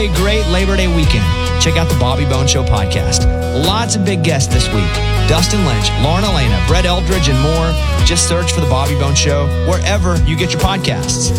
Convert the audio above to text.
a great Labor Day weekend. Check out the Bobby Bones Show podcast. Lots of big guests this week. Dustin Lynch, Lauren Elena, Brett Eldridge, and more. Just search for the Bobby Bones Show wherever you get your podcasts.